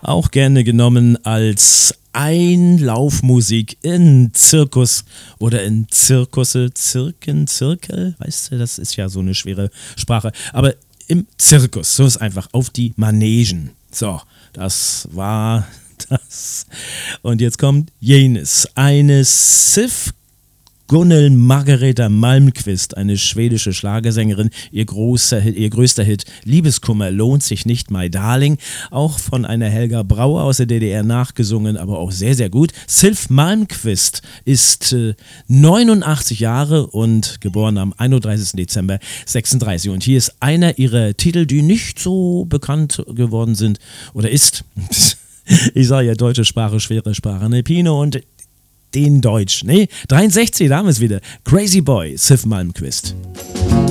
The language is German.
Auch gerne genommen als Einlaufmusik in Zirkus oder in Zirkusse, Zirkel, weißt du, das ist ja so eine schwere Sprache, aber im Zirkus, so ist einfach auf die Manegen. So, das war das. Und jetzt kommt jenes, eine Sif Gunnel Margareta Malmqvist, eine schwedische Schlagersängerin, ihr größter Hit Liebeskummer lohnt sich nicht, My Darling, auch von einer Helga Brauer aus der DDR nachgesungen, aber auch sehr, sehr gut. Sif Malmqvist ist 89 Jahre und geboren am 31. Dezember 36. Und hier ist einer ihrer Titel, die nicht so bekannt geworden sind oder ist. Ich sage ja, deutsche Sprache, schwere Sprache, ne Pino und den Deutsch. Nee, 63, da haben wir es wieder. Crazy Boy, Sif Malmqvist.